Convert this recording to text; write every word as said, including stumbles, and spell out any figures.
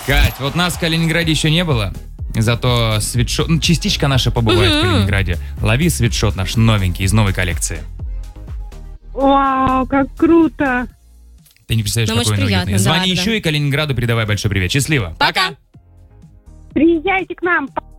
Кать, вот нас в Калининграде еще не было, зато свитшот, ну, частичка наша побывает mm-hmm. в Калининграде. Лови свитшот наш новенький, из новой коллекции. Вау, как круто. Ты не представляешь, ну, какой он уютный. Звони да, еще да. и Калининграду передавай большой привет. Счастливо. Пока. Приезжайте к нам.